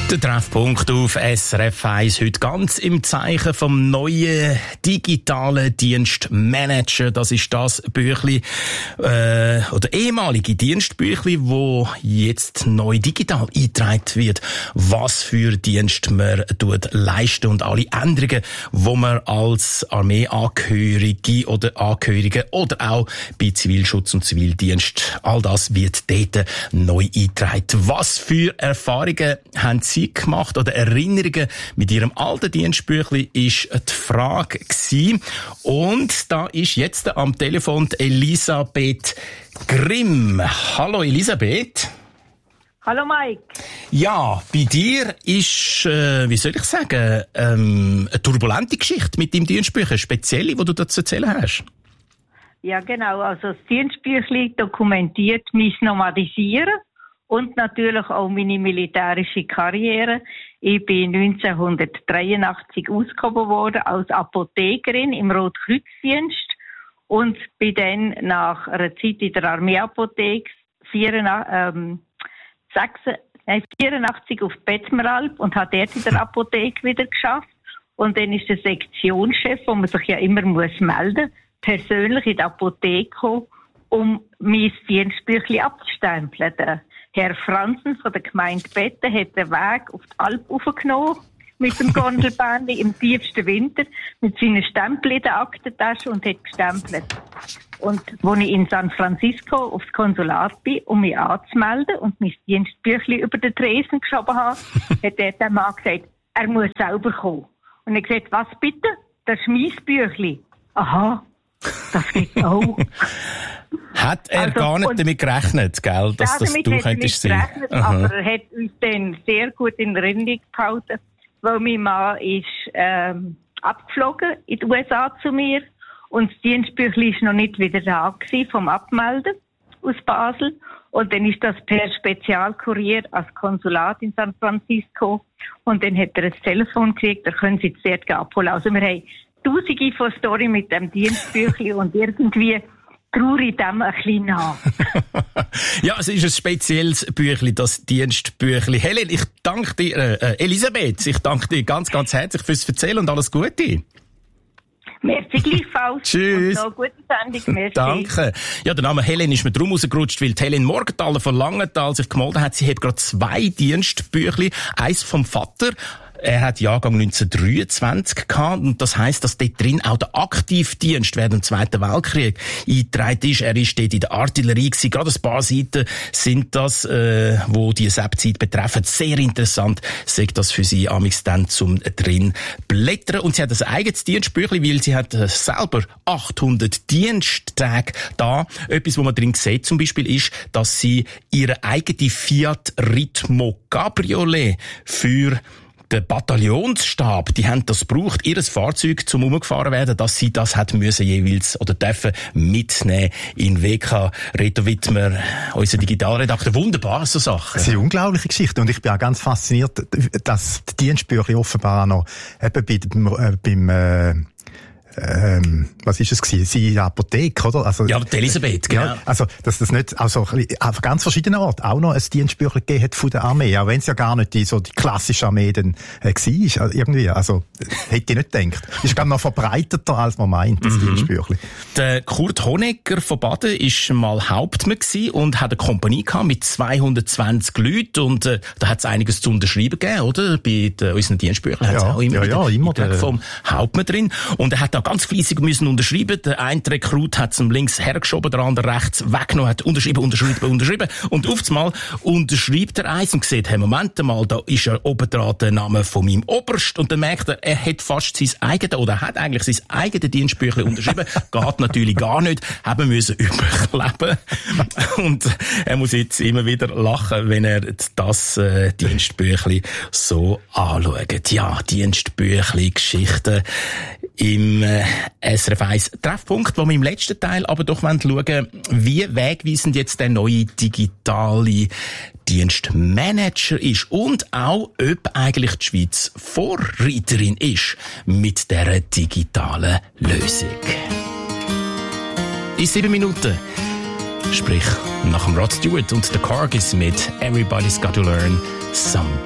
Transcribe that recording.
Der Treffpunkt auf SRF 1 heute ganz im Zeichen vom neuen digitalen Dienstmanager. Das ist das Büchli, oder ehemalige Dienstbüchli, wo jetzt neu digital eingetragen wird, was für Dienst man leisten und alle Änderungen, wo man als Armeeangehörige oder Angehörige oder auch bei Zivilschutz und Zivildienst, all das wird dort neu eingetragen. Was für Erfahrungen haben Sie gemacht oder Erinnerungen mit Ihrem alten Dienstbüchli ist die Frage gewesen. Und da ist jetzt am Telefon Elisabeth Grimm. Hallo Elisabeth. Hallo Mike. Ja, bei dir ist, wie soll ich sagen, eine turbulente Geschichte mit deinem Dienstbüchlein, eine spezielle, die du dazu erzählen hast. Ja genau, also das Dienstbüchlein dokumentiert mein Nomadisieren und natürlich auch meine militärische Karriere. Ich bin 1983 ausgehoben worden als Apothekerin im Rotkreuzdienst und bin dann nach einer Zeit in der Armeeapotheke 84 auf Betzmeralp und habe dort in der Apotheke wieder geschafft. Und dann ist der Sektionschef, wo man sich ja immer melden muss, persönlich in die Apotheke gekommen, um mein Dienstbüchlein abzustempeln. Der Herr Franzen von der Gemeinde Betten hat den Weg auf die Alp aufgenommen mit dem Gondelbändchen im tiefsten Winter mit seinen Stempeln in der Aktentasche und hat gestempelt. Und als ich in San Francisco aufs Konsulat bin, um mich anzumelden und mein Dienstbüchlein über den Tresen geschoben habe, hat der Mann gesagt, er muss selber kommen. Und ich habe gesagt, was bitte? Das ist mein Büchlein. Aha, das geht auch. Hat er gar nicht damit gerechnet, gell, dass das du könntest sein? Aber er hat uns dann sehr gut in Erinnerung gehalten, weil mein Mann ist abgeflogen in die USA zu mir und das Dienstbüchlein ist noch nicht wieder da gewesen vom Abmelden aus Basel. Und dann ist das per Spezialkurier als Konsulat in San Francisco und dann hat er ein Telefon gekriegt, da können Sie jetzt dort abholen. Also wir haben tausende von Storys mit dem Dienstbüchlein und irgendwie traue ich dem ein bisschen nach. Ja, es ist ein spezielles Büchlein, das Dienstbüchlein. Helen, ich danke dir, Elisabeth, ich danke dir ganz, ganz herzlich fürs Erzählen und alles Gute. Merci gleichfalls. Tschüss. Und noch gute Sendung. Merci. Danke. Ja, der Name Helen ist mir drum rausgerutscht, weil die Helen Morgenthaler von Langenthal sich gemeldet hat. Sie hat gerade 2 Dienstbüchlein. Eins vom Vater. Er hat Jahrgang 1923 gehabt und das heisst, dass dort drin auch der Aktivdienst während dem Zweiten Weltkrieg eingetragen ist. Er ist dort in der Artillerie gewesen. Gerade ein paar Seiten sind das, wo die SEP-Zeit betreffen. Sehr interessant, sagt das für sie amix dann zum drin blättern. Und sie hat ein eigenes Dienstbüchlein, weil sie hat selber 800 Diensttage da. Etwas, wo man drin sieht zum Beispiel, ist, dass sie ihre eigene Fiat Ritmo Cabriolet für der Bataillonsstab, die haben das gebraucht, ihr Fahrzeug zum umgefahren werden, dass sie das hat müssen jeweils oder dürfen mitnehmen in WK. Reto Wittmer, unser Digitalredakteur, wunderbar so Sachen. Das ist eine unglaubliche Geschichte und ich bin auch ganz fasziniert, dass die Dienstbücher offenbar auch noch eben beim was ist es gewesen? Sie in der Apotheke, oder? Also, ja, die Elisabeth, genau. Ja, also, dass das nicht, also, auf ganz verschiedenen Orten auch noch ein Dienstbüchlein gegeben hat von der Armee, auch wenn es ja gar nicht die klassische Armee dann, war, also irgendwie, also, hätte ich nicht gedacht. Ist gar noch verbreiteter, als man meint, das Dienstbüchlein. Der Kurt Honegger von Baden ist mal Hauptmann gewesen und hat eine Kompanie gehabt mit 220 Leuten und, da hat es einiges zu unterschreiben gegeben, oder? Bei unseren Dienstbüchern hat es auch immer vom Hauptmann drin. Und er hat da ganz fleissig müssen unterschreiben. Der eine Rekrut hat es links hergeschoben, der andere rechts weggenommen, hat unterschrieben. Und auf einmal unterschreibt er eins und sieht, hey, Moment mal, da ist ja oben dran der Name von meinem Oberst. Und dann merkt er hat fast sein eigenes, oder hat eigentlich sein eigenes Dienstbüchlein unterschrieben. Geht natürlich gar nicht. Haben müssen überkleben. Und er muss jetzt immer wieder lachen, wenn er das Dienstbüchlein so anschaut. Ja, Dienstbüchlein, Geschichten im SRF 1 Treffpunkt, wo wir im letzten Teil aber doch schauen wollen, wie wegweisend jetzt der neue digitale Dienstmanager ist und auch, ob eigentlich die Schweiz Vorreiterin ist mit dieser digitalen Lösung. In 7 Minuten, sprich nach dem Rod Stewart und The Cargis mit Everybody's Got to Learn Some